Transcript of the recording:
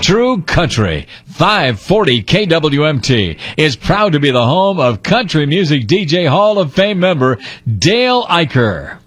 True Country 540 KWMT is proud to be the home of country music DJ Hall of Fame member Dale Eicher.